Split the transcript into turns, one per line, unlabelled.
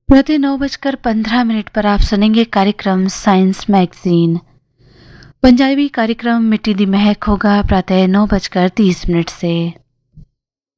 प्रातः 9:15 पर आप सुनेंगे कार्यक्रम साइंस मैगजीन। पंजाबी कार्यक्रम मिट्टी दी महक होगा प्रातः 9:30 से।